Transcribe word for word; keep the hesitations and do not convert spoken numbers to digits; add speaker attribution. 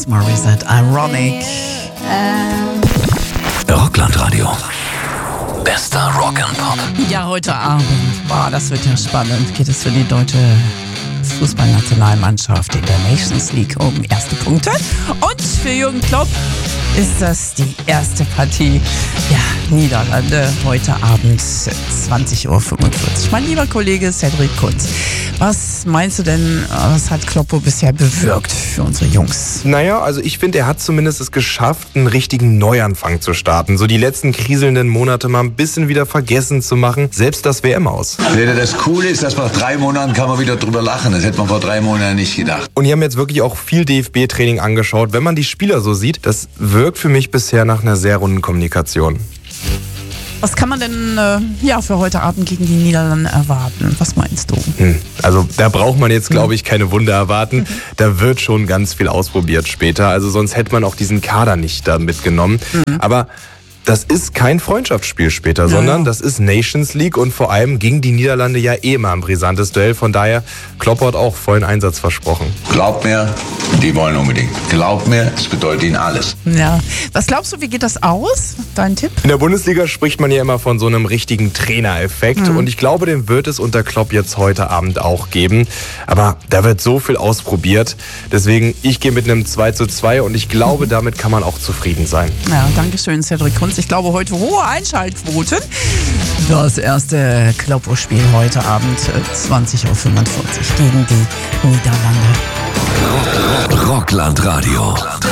Speaker 1: Morissette, Ironic.
Speaker 2: Rockland-Radio. Bester Rock and Pop.
Speaker 1: Ja, heute Abend. Boah, das wird ja spannend. Geht es für die deutsche Fußballnationalmannschaft in der Nations League um erste Punkte. Und für Jürgen Klopp ist das die erste Partie. Ja, Niederlande heute Abend zwanzig Uhr fünfundvierzig. Mein lieber Kollege Cedric Kunz, was meinst du denn, was hat Kloppo bisher bewirkt für unsere Jungs?
Speaker 3: Naja, also ich finde, er hat zumindest es geschafft, einen richtigen Neuanfang zu starten. So die letzten kriselnden Monate mal ein bisschen wieder vergessen zu machen. Selbst das W M-Aus.
Speaker 4: Das Coole ist, dass nach drei Monaten kann man wieder drüber lachen. Das hätte man vor drei Monaten nicht gedacht.
Speaker 3: Und die haben jetzt wirklich auch viel D F B-Training angeschaut. Wenn man die Spieler so sieht, das wirkt für mich bisher nach einer sehr runden Kommunikation.
Speaker 1: Was kann man denn äh, ja, für heute Abend gegen die Niederlande erwarten? Was meinst du?
Speaker 3: Hm, also da braucht man jetzt, glaube ich, keine Wunder erwarten. Da wird schon ganz viel ausprobiert später. Also sonst hätte man auch diesen Kader nicht da mitgenommen. Mhm. Aber das ist kein Freundschaftsspiel später, ja, sondern ja. das ist Nations League und vor allem gegen die Niederlande ja eh mal ein brisantes Duell. Von daher, Klopp hat auch vollen Einsatz versprochen.
Speaker 4: Glaubt mir, die wollen unbedingt. Glaubt mir, es bedeutet ihnen alles.
Speaker 1: Ja. Was glaubst du, wie geht das aus? Dein Tipp?
Speaker 3: In der Bundesliga spricht man ja immer von so einem richtigen Trainereffekt. Mhm. Und ich glaube, den wird es unter Klopp jetzt heute Abend auch geben. Aber da wird so viel ausprobiert. Deswegen, ich gehe mit einem zwei zu zwei und ich glaube, mhm. damit kann man auch zufrieden sein.
Speaker 1: Ja, danke schön, Cedric Kunz. Ich glaube, heute hohe Einschaltquoten. Das erste Kloppo-Spiel heute Abend zwanzig Uhr fünfundvierzig gegen die Niederlande.
Speaker 2: Rockland Radio.